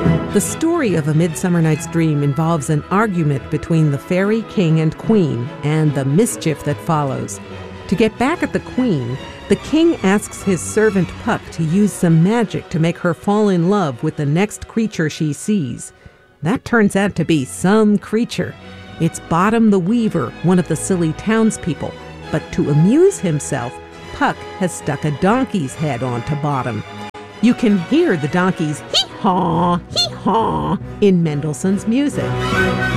The story of A Midsummer Night's Dream involves an argument between the fairy king and queen and the mischief that follows. To get back at the queen, the king asks his servant Puck to use some magic to make her fall in love with the next creature she sees. That turns out to be some creature. It's Bottom the Weaver, one of the silly townspeople. But to amuse himself, Puck has stuck a donkey's head onto Bottom. You can hear the donkey's hee-haw, hee-haw in Mendelssohn's music.